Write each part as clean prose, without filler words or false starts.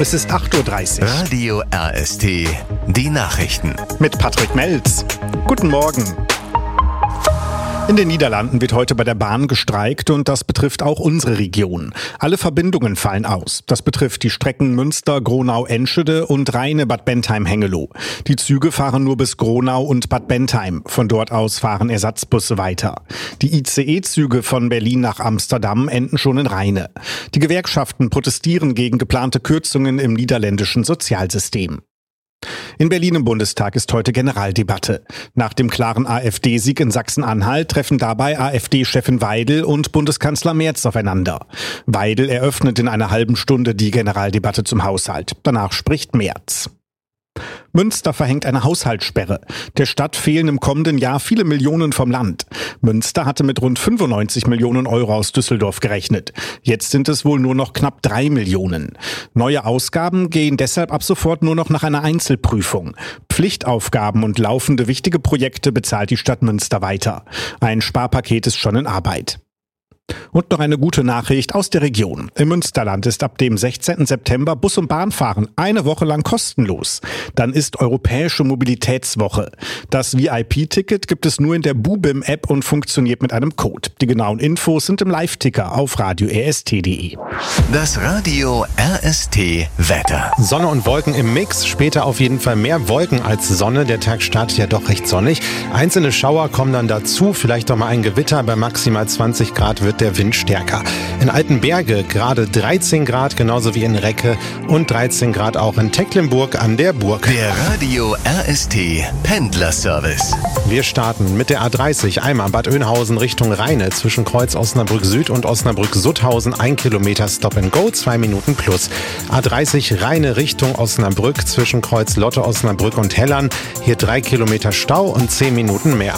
Es ist 8:30 Uhr. Radio RST, die Nachrichten. Mit Patrick Melz. Guten Morgen. In den Niederlanden wird heute bei der Bahn gestreikt und das betrifft auch unsere Region. Alle Verbindungen fallen aus. Das betrifft die Strecken Münster, Gronau, Enschede und Rheine-Bad Bentheim-Hengeloh. Die Züge fahren nur bis Gronau und Bad Bentheim. Von dort aus fahren Ersatzbusse weiter. Die ICE-Züge von Berlin nach Amsterdam enden schon in Rheine. Die Gewerkschaften protestieren gegen geplante Kürzungen im niederländischen Sozialsystem. In Berlin im Bundestag ist heute Generaldebatte. Nach dem klaren AfD-Sieg in Sachsen-Anhalt treffen dabei AfD-Chefin Weidel und Bundeskanzler Merz aufeinander. Weidel eröffnet in einer halben Stunde die Generaldebatte zum Haushalt. Danach spricht Merz. Münster verhängt eine Haushaltssperre. Der Stadt fehlen im kommenden Jahr viele Millionen vom Land. Münster hatte mit rund 95 Millionen Euro aus Düsseldorf gerechnet. Jetzt sind es wohl nur noch knapp 3 Millionen. Neue Ausgaben gehen deshalb ab sofort nur noch nach einer Einzelprüfung. Pflichtaufgaben und laufende wichtige Projekte bezahlt die Stadt Münster weiter. Ein Sparpaket ist schon in Arbeit. Und noch eine gute Nachricht aus der Region. Im Münsterland ist ab dem 16. September Bus- und Bahnfahren eine Woche lang kostenlos. Dann ist Europäische Mobilitätswoche. Das VIP-Ticket gibt es nur in der Bubim-App und funktioniert mit einem Code. Die genauen Infos sind im Live-Ticker auf radio-rst.de. Das Radio RST Wetter. Sonne und Wolken im Mix, später auf jeden Fall mehr Wolken als Sonne. Der Tag startet ja doch recht sonnig. Einzelne Schauer kommen dann dazu, vielleicht doch mal ein Gewitter. Bei maximal 20 Grad wird der Wind stärker. In Altenberge gerade 13 Grad, genauso wie in Recke und 13 Grad auch in Tecklenburg an der Burg. Der Radio RST Pendlerservice. Wir starten mit der A30 einmal Bad Oeynhausen Richtung Rheine zwischen Kreuz Osnabrück Süd und Osnabrück Sutthausen 1 Kilometer Stop and Go, 2 Minuten plus. A30 Rheine Richtung Osnabrück zwischen Kreuz Lotte Osnabrück und Hellern, hier 3 Kilometer Stau und 10 Minuten mehr.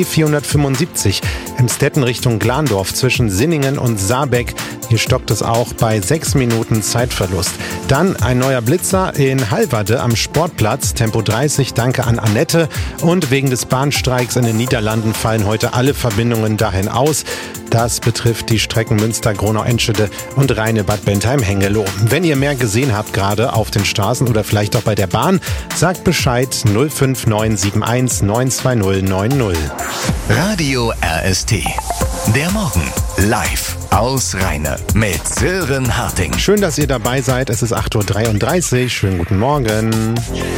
B475 Emstetten Richtung Glandorf zwischen Sinningen und Saarbeck. Hier stockt es auch bei 6 Minuten Zeitverlust. Dann ein neuer Blitzer in Halverde am Sportplatz, Tempo 30, danke an Annette. Und wegen des Bahnstreiks in den Niederlanden fallen heute alle Verbindungen dahin aus. Das betrifft die Strecken Münster, Gronau, Enschede und Rheine-Bad Bentheim-Hengeloh. Wenn ihr mehr gesehen habt, gerade auf den Straßen oder vielleicht auch bei der Bahn, sagt Bescheid 05971 920 90. Radio RST. Der Morgen live aus Rheine mit Sören Harting. Schön, dass ihr dabei seid. Es ist 8:33 Uhr. Schönen guten Morgen.